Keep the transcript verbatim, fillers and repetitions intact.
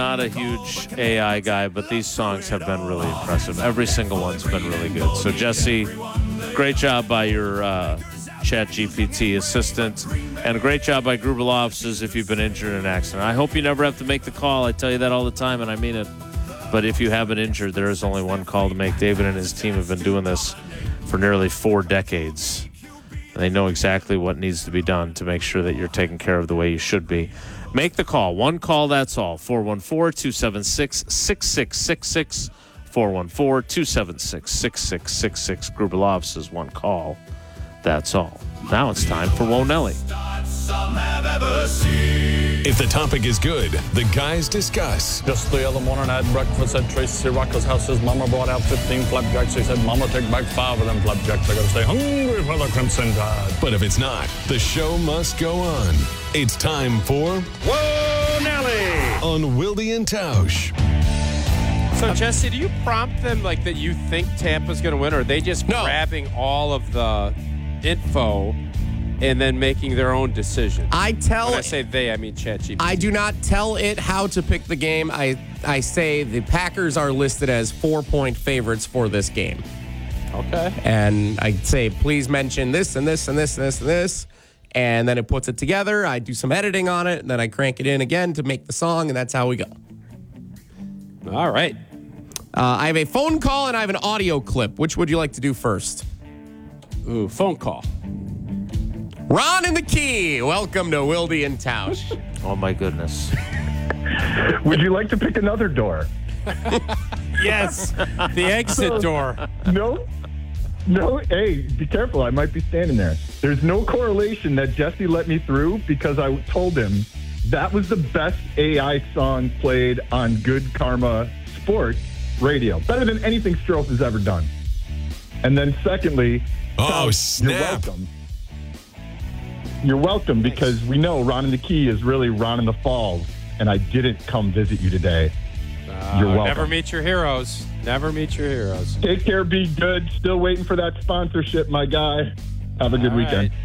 Not a huge A I guy, but these songs have been really impressive. Every single one's been really good. So, Jesse, great job by your uh, ChatGPT assistant, and a great job by Gruber Law Offices if you've been injured in an accident. I hope you never have to make the call. I tell you that all the time, and I mean it. But if you have been injured, there is only one call to make. David and his team have been doing this for nearly four decades. And they know exactly what needs to be done to make sure that you're taken care of the way you should be. Make the call. One call, that's all. four one four, two seven six, six six six six. four one four, two seven six, six six six six. Gruber Law Offices, one call. That's all. Now it's time for Whoa Nelly. If the topic is good, the guys discuss. Just the other morning I had breakfast at Tracy Rocker's house. His mama brought out fifteen flapjacks. He said, Mama, take back five of them flapjacks. I gotta stay hungry for the Crimson Tide. But if it's not, the show must go on. It's time for Whoa Nelly on Wilde and Tausch. So, Jesse, do you prompt them like that you think Tampa's going to win, or are they just No. grabbing all of the info and then making their own decision? I tell When I say they, I mean ChatGPT. I do not tell it how to pick the game. I, I say the Packers are listed as four-point favorites for this game. Okay. And I say, please mention this and this and this and this and this. And then it puts it together. I do some editing on it, and then I crank it in again to make the song, and that's how we go. All right. Uh, I have a phone call and I have an audio clip. Which would you like to do first? Ooh, phone call. Ron in the Key. Welcome to Wilde and Tausch. Oh, my goodness. Would you like to pick another door? Yes. The exit door. No? No? Hey, be careful. I might be standing there. There's no correlation that Jesse let me through because I told him that was the best A I song played on Good Karma Sports Radio. Better than anything Strofe has ever done. And then secondly, Oh, Tom, snap. You're welcome. You're welcome because we know Ron in the Key is really Ron in the Falls, and I didn't come visit you today. Uh, You're welcome. Never meet your heroes. Never meet your heroes. Take care, be good. Still waiting for that sponsorship, my guy. Have a good All weekend. right.